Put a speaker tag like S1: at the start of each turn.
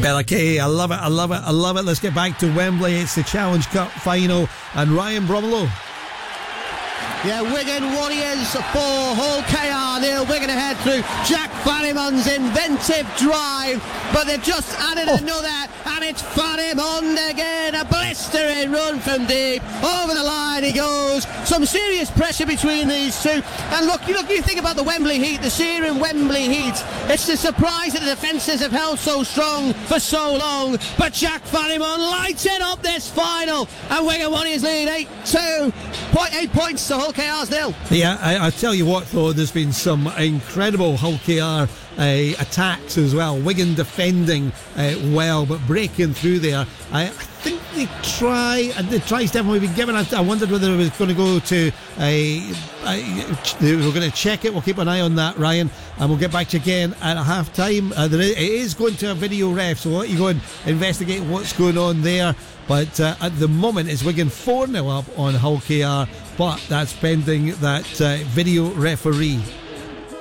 S1: Bella Kay, I love it, I love it, I love it. Let's get back to Wembley. It's the Challenge Cup final, and Ryan Bromlow.
S2: Yeah, Wigan Warriors for Hull KR. Neil Wigan ahead through Jack Farrimon's inventive drive, but they've just added another, and it's Farrimond again. A blistering run from deep. Over the line he goes. Some serious pressure between these two. And look, you think about the Wembley heat, the searing Wembley heat. It's the surprise that the defences have held so strong for so long. But Jack Farrimond lights it up this final, and Wigan Warriors lead 8-2. 8 points to Hull KR's nil.
S1: Yeah, I tell you what though, there's been some incredible Hull KR attacks as well. Wigan defending well, but breaking through there. I think the try's definitely been given. I wondered whether it was going to go to we're going to check it. We'll keep an eye on that, Ryan, and we'll get back to you again at half time. It is going to a video ref, so I'll let you go and investigate what's going on there. But at the moment it's Wigan 4-0 up on Hull KR, but that's pending that video referee.